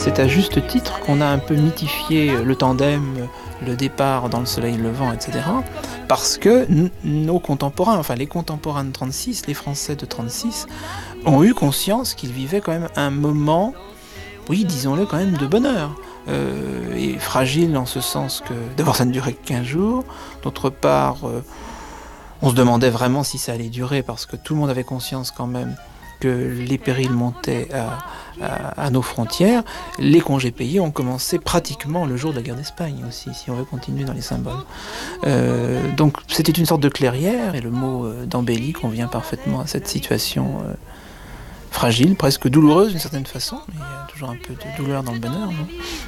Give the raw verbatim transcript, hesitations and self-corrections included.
C'est à juste titre qu'on a un peu mythifié le tandem, le départ dans le soleil levant, et cetera. Parce que n- nos contemporains, enfin les contemporains de trente-six, les Français de trente-six, ont eu conscience qu'ils vivaient quand même un moment, oui, disons-le quand même, de bonheur. Euh, et fragile en ce sens que d'abord ça ne durait que quinze jours, d'autre part euh, on se demandait vraiment si ça allait durer parce que tout le monde avait conscience quand même que les périls montaient à, à, à nos frontières. Les congés payés ont commencé pratiquement le jour de la guerre d'Espagne aussi, si on veut continuer dans les symboles. Euh, donc c'était une sorte de clairière, et le mot euh, d'embellie convient parfaitement à cette situation euh, fragile, presque douloureuse d'une certaine façon, mais il y a toujours un peu de douleur dans le bonheur, non ?